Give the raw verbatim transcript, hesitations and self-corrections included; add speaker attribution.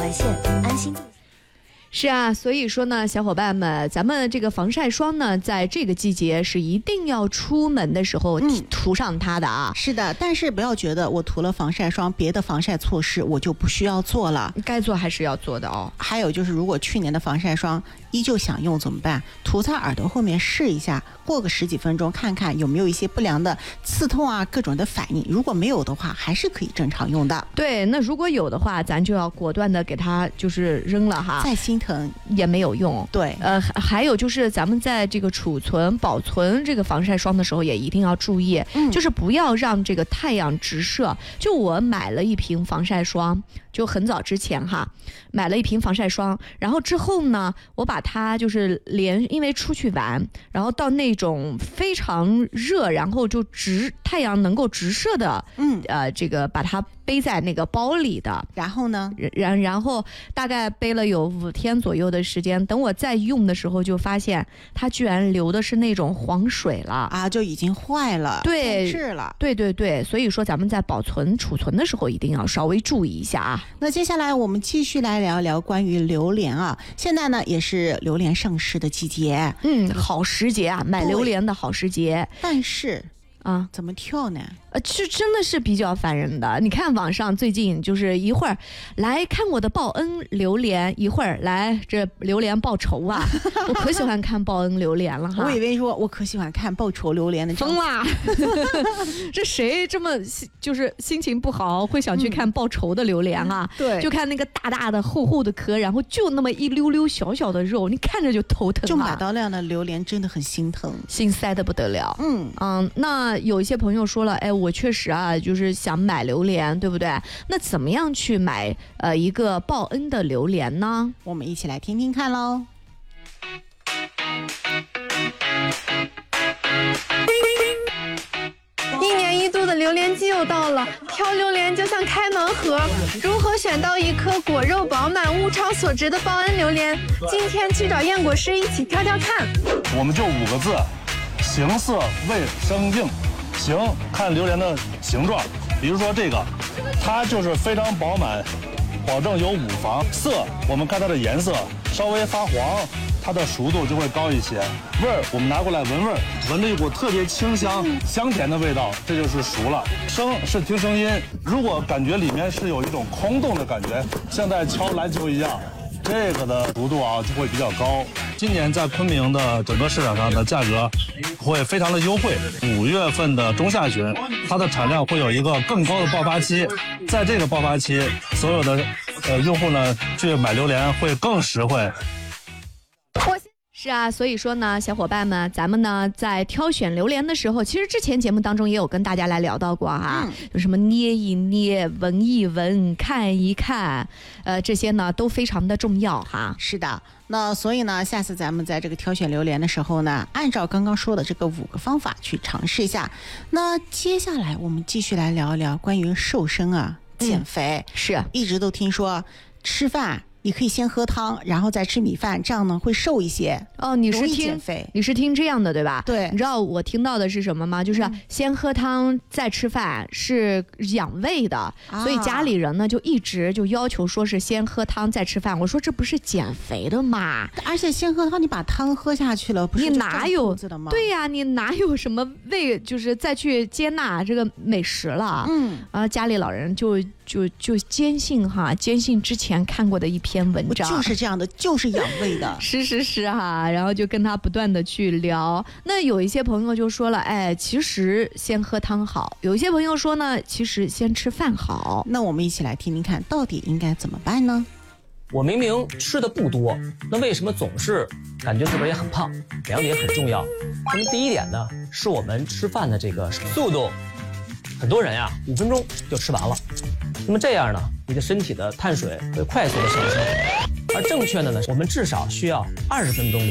Speaker 1: 埋线安心。
Speaker 2: 是啊，所以说呢，小伙伴们，咱们这个防晒霜呢，在这个季节是一定要出门的时候涂上它的啊。
Speaker 3: 嗯、是的，但是不要觉得我涂了防晒霜，别的防晒措施我就不需要做了，
Speaker 2: 该做还是要做的哦。
Speaker 3: 还有就是，如果去年的防晒霜依旧想用怎么办？涂在耳朵后面试一下，过个十几分钟，看看有没有一些不良的刺痛啊，各种的反应。如果没有的话，还是可以正常用的。
Speaker 2: 对，那如果有的话，咱就要果断的给它就是扔了哈。
Speaker 3: 再心疼
Speaker 2: 也没有用。
Speaker 3: 对，
Speaker 2: 呃，还有就是咱们在这个储存、保存这个防晒霜的时候，也一定要注意，嗯、就是不要让这个太阳直射。就我买了一瓶防晒霜，就很早之前哈，买了一瓶防晒霜，然后之后呢，我把它就是连因为出去玩，然后到那种非常热，然后就直太阳能够直射的，嗯，呃，这个把它背在那个包里的。
Speaker 3: 然后呢，
Speaker 2: 然然后大概背了有五天左右的时间，等我再用的时候，就发现它居然流的是那种黄水了
Speaker 3: 啊，就已经坏了，
Speaker 2: 对，
Speaker 3: 质了，
Speaker 2: 对对对，所以说咱们在保存储存的时候一定要稍微注意一下啊。
Speaker 3: 那接下来我们继续来聊一聊关于榴莲啊，现在呢也是榴莲盛世的季节，
Speaker 2: 嗯，好时节啊，买榴莲的好时节，
Speaker 3: 但是
Speaker 2: 啊，
Speaker 3: 怎么挑呢？
Speaker 2: 呃，这真的是比较烦人的。你看网上最近就是一会儿来看我的报恩榴莲，一会儿来这榴莲报仇啊！我可喜欢看报恩榴莲了哈。
Speaker 3: 我以为说我可喜欢看报仇榴莲的。
Speaker 2: 疯啦！这谁这么就是心情不好会想去看报仇的榴莲啊？
Speaker 3: 嗯、对，
Speaker 2: 就看那个大大的厚厚的壳，然后就那么一溜溜小小的肉，你看着就头疼、啊。
Speaker 3: 就马刀亮的榴莲真的很心疼，
Speaker 2: 心塞的不得了。
Speaker 3: 嗯
Speaker 2: 嗯，那有一些朋友说了，哎。我确实啊，就是想买榴莲，对不对？那怎么样去买呃一个报恩的榴莲呢？
Speaker 3: 我们一起来听听看喽。
Speaker 4: 一年一度的榴莲季又到了，挑榴莲就像开盲盒，如何选到一颗果肉饱满、物超所值的报恩榴莲？今天去找燕果师一起挑挑看。
Speaker 5: 我们就五个字：形色味生硬。形看榴莲的形状，比如说这个，它就是非常饱满，保证有五房。色，我们看它的颜色稍微发黄，它的熟度就会高一些。味儿，我们拿过来闻味儿，闻着一股特别清香、香甜的味道，这就是熟了。声是听声音，如果感觉里面是有一种空洞的感觉，像在敲篮球一样，这个的熟度啊就会比较高。今年在昆明的整个市场上的价格会非常的优惠。五月份的中下旬，它的产量会有一个更高的爆发期，在这个爆发期，所有的呃用户呢去买榴莲会更实惠。
Speaker 2: 是啊，所以说呢，小伙伴们，咱们呢在挑选榴莲的时候，其实之前节目当中也有跟大家来聊到过哈，嗯、有什么捏一捏、闻一闻、看一看，呃，这些呢都非常的重要哈。
Speaker 3: 是的，那所以呢，下次咱们在这个挑选榴莲的时候呢，按照刚刚说的这个五个方法去尝试一下。那接下来我们继续来聊一聊关于瘦身啊、减肥。
Speaker 2: 嗯、是，
Speaker 3: 一直都听说吃饭。你可以先喝汤，然后再吃米饭，这样呢会瘦一些。
Speaker 2: 哦，你是听你是听这样的对吧？
Speaker 3: 对，
Speaker 2: 你知道我听到的是什么吗？就是先喝汤再吃饭是养胃的，啊、所以家里人呢就一直就要求说是先喝汤再吃饭。我说这不是减肥的吗？
Speaker 3: 而且先喝汤，你把汤喝下去了，不是
Speaker 2: 你哪有
Speaker 3: 的吗？
Speaker 2: 对呀、啊，你哪有什么胃就是再去接纳这个美食了？嗯啊，家里老人就就就坚信哈，坚信之前看过的一篇。篇文章
Speaker 3: 就是这样的，就是养胃的，
Speaker 2: 是是是哈，然后就跟他不断的去聊。那有一些朋友就说了，哎，其实先喝汤好；有一些朋友说呢，其实先吃饭好。
Speaker 3: 那我们一起来听听看，到底应该怎么办呢？
Speaker 6: 我明明吃的不多，那为什么总是感觉自个儿也很胖？两点很重要。那么第一点呢，是我们吃饭的这个速度，很多人呀，五分钟就吃完了。那么这样呢，你的身体的碳水会快速的上升，而正确的呢，我们至少需要二十分钟。